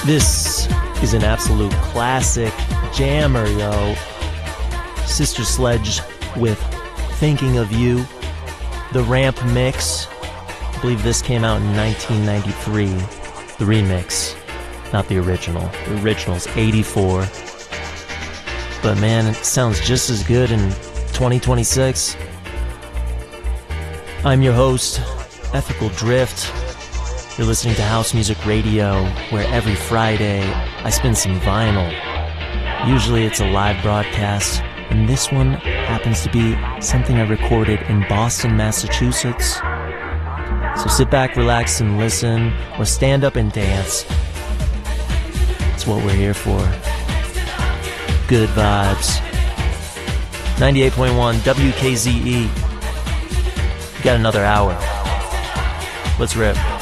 This is an absolute classic jammer, yo. Sister Sledge with Thinking of You. The Ramp mix. I believe this came out in 1993. The remix, not the original. The original's 84. But man, it sounds just as good in 2026. I'm your host, Ethical Drift. You're listening to House Music Radio, where every Friday I spin some vinyl. Usually it's a live broadcast, and this one happens to be something I recorded in Boston, Massachusetts. So sit back, relax, and listen, or stand up and dance. That's what we're here for. Good vibes. 98.1 WKZE. We got another hour. Let's rip.